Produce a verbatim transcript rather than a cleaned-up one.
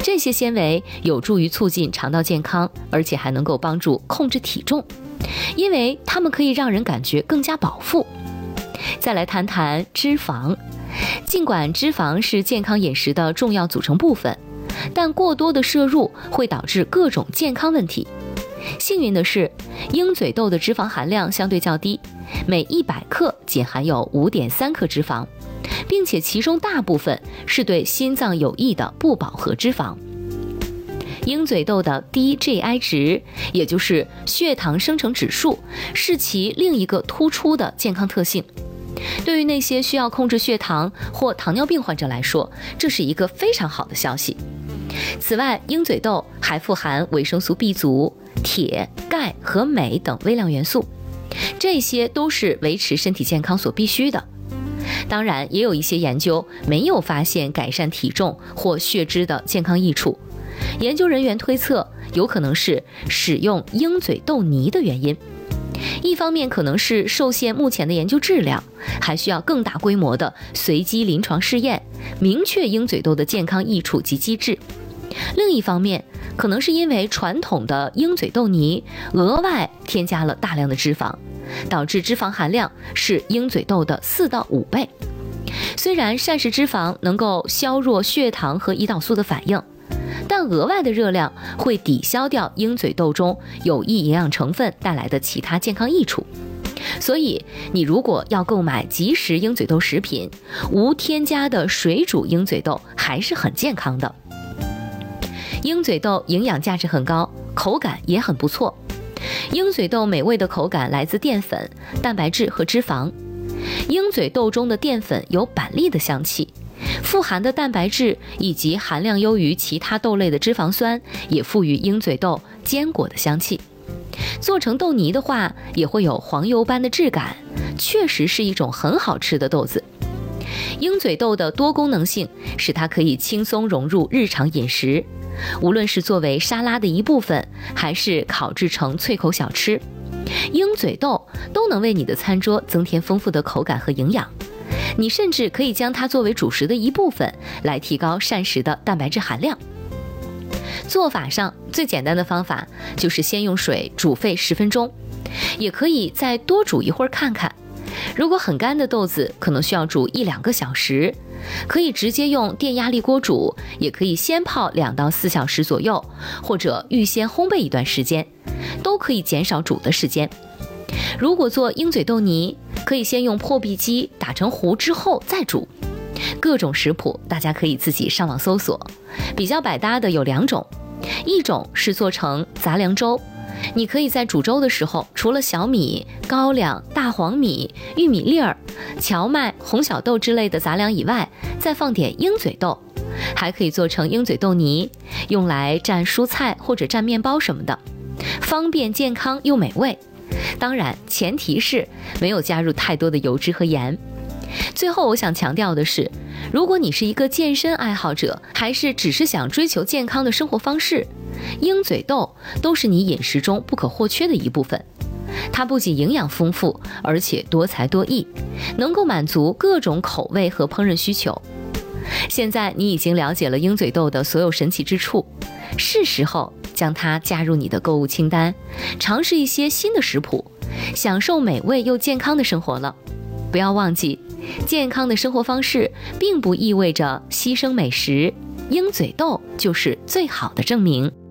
这些纤维有助于促进肠道健康，而且还能够帮助控制体重，因为它们可以让人感觉更加饱腹。再来谈谈脂肪，尽管脂肪是健康饮食的重要组成部分，但过多的摄入会导致各种健康问题。幸运的是，鹰嘴豆的脂肪含量相对较低，每一百克仅含有 五点三 克脂肪，并且其中大部分是对心脏有益的不饱和脂肪。鹰嘴豆的 D G I 值，也就是血糖生成指数，是其另一个突出的健康特性。对于那些需要控制血糖或糖尿病患者来说，这是一个非常好的消息。此外，鹰嘴豆还富含维生素 B 族、铁、钙和镁等微量元素，这些都是维持身体健康所必须的。当然，也有一些研究没有发现改善体重或血脂的健康益处。研究人员推测，有可能是使用鹰嘴豆泥的原因。一方面可能是受限目前的研究质量，还需要更大规模的随机临床试验，明确鹰嘴豆的健康益处及机制。另一方面，可能是因为传统的鹰嘴豆泥额外添加了大量的脂肪，导致脂肪含量是鹰嘴豆的四到五倍。虽然膳食脂肪能够削弱血糖和胰岛素的反应，但额外的热量会抵消掉鹰嘴豆中有益营养成分带来的其他健康益处。所以，你如果要购买即食鹰嘴豆食品，无添加的水煮鹰嘴豆还是很健康的。鹰嘴豆营养价值很高，口感也很不错。鹰嘴豆美味的口感来自淀粉、蛋白质和脂肪。鹰嘴豆中的淀粉有板栗的香气，富含的蛋白质以及含量优于其他豆类的脂肪酸也赋予鹰嘴豆坚果的香气。做成豆泥的话，也会有黄油般的质感，确实是一种很好吃的豆子。鹰嘴豆的多功能性使它可以轻松融入日常饮食，无论是作为沙拉的一部分，还是烤制成脆口小吃，鹰嘴豆都能为你的餐桌增添丰富的口感和营养。你甚至可以将它作为主食的一部分，来提高膳食的蛋白质含量。做法上最简单的方法就是先用水煮沸十分钟，也可以再多煮一会儿看看。如果很干的豆子可能需要煮一两个小时，可以直接用电压力锅煮，也可以先泡两到四小时左右，或者预先烘焙一段时间，都可以减少煮的时间。如果做鹰嘴豆泥，可以先用破壁机打成糊之后再煮。各种食谱大家可以自己上网搜索，比较百搭的有两种，一种是做成杂粮粥，你可以在煮粥的时候，除了小米、高粱、大黄米、玉米粒儿、荞麦、红小豆之类的杂粮以外，再放点鹰嘴豆。还可以做成鹰嘴豆泥，用来蘸蔬菜或者蘸面包什么的，方便健康又美味。当然，前提是没有加入太多的油脂和盐。最后我想强调的是，如果你是一个健身爱好者，还是只是想追求健康的生活方式，鹰嘴豆都是你饮食中不可或缺的一部分。它不仅营养丰富，而且多才多艺，能够满足各种口味和烹饪需求。现在你已经了解了鹰嘴豆的所有神奇之处，是时候将它加入你的购物清单，尝试一些新的食谱，享受美味又健康的生活了。不要忘记，健康的生活方式并不意味着牺牲美食，鹰嘴豆就是最好的证明。